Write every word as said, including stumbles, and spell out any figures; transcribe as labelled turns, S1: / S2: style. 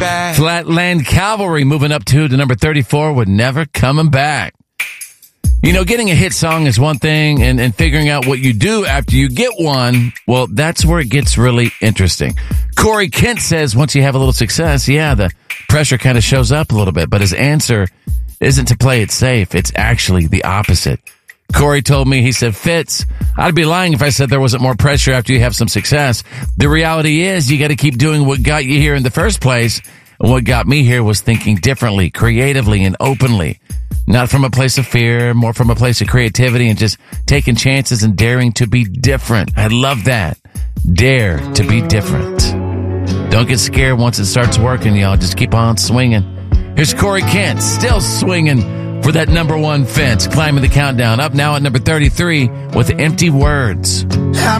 S1: back.
S2: Flatland Cavalry moving up to, to number thirty-four with Never Coming Back. You know, getting a hit song is one thing, and, and figuring out what you do after you get one, well, that's where it gets really interesting. Corey Kent says once you have a little success, yeah, the pressure kind of shows up a little bit, but his answer isn't to play it safe. It's actually the opposite. Corey told me, he said, Fitz, I'd be lying if I said there wasn't more pressure after you have some success. The reality is you got to keep doing what got you here in the first place. And what got me here was thinking differently, creatively, and openly. Not from a place of fear, more from a place of creativity and just taking chances and daring to be different. I love that. Dare to be different. Don't get scared once it starts working, y'all. Just keep on swinging. Here's Corey Kent, still swinging for that number one fence, climbing the countdown. Up now at number thirty-three with Empty Words.
S1: I'm